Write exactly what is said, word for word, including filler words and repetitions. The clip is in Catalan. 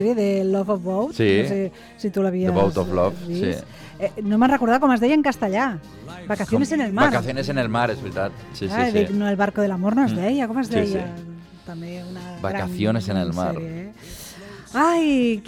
de Love of Boat, Sí. no sé si tu l'havies The Boat of Love, vist. sí. Eh, no me'n recordava com es deia en castellà. Vacaciones Com- en el mar. Vacaciones en el mar, és veritat. Sí, sí, Ah, sí. dic, no, el barco del amor no es Mm. deia, com es Sí, deia? sí. També una Vacaciones gran en el mar. sèrie, eh? Ai,